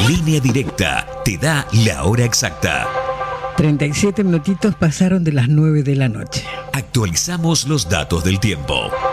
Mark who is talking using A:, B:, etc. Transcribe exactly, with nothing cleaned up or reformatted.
A: Línea Directa te da la hora exacta.
B: treinta y siete minutitos pasaron de las nueve de la noche.
A: Actualizamos los datos del tiempo.